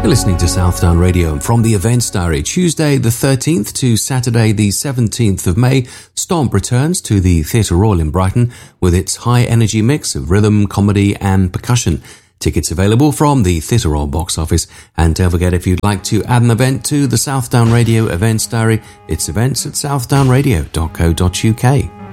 You're listening to Southdown Radio, and from the Events Diary, Tuesday the 13th to Saturday the 17th of May, Stomp returns to the Theatre Royal in Brighton with its high-energy mix of rhythm, comedy and percussion. Tickets available from the Theatre Royal box office. And don't forget, if you'd like to add an event to the Southdown Radio Events Diary, it's events at southdownradio.co.uk.